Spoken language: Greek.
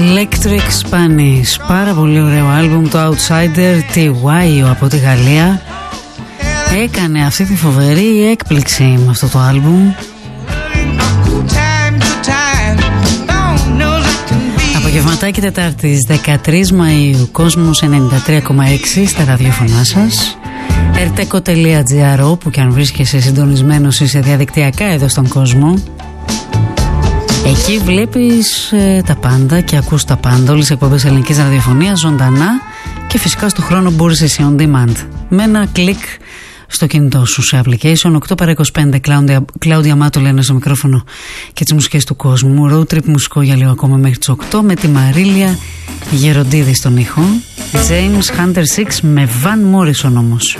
Electric Spanish. Πάρα πολύ ωραίο άλμπουμ, το Outsider. TY από τη Γαλλία έκανε αυτή τη φοβερή έκπληξη με αυτό το άλμπουμ. Απογευματάκι Τετάρτης 13 Μαΐου, Κόσμος 93,6 στα ραδιοφωνά σας. erteco.gr, όπου και αν βρίσκεσαι συντονισμένος είσαι διαδικτυακά εδώ στον κόσμο. Εκεί βλέπεις τα πάντα και ακούς τα πάντα, όλες τις εκπομπές ελληνικής ραδιοφωνίας ζωντανά, και φυσικά στο χρόνο μπορείς εσύ on demand με ένα κλικ στο κινητό σου σε application. 8 παρά 25, Κλάουδια Μάτολα στο μικρόφωνο και τις μουσικές του κόσμου. Road trip μουσικό για λίγο ακόμα μέχρι τις 8 με τη Μαρίλια Γεροντίδη στον ήχο. James Hunter 6 με Van Morrison όμως.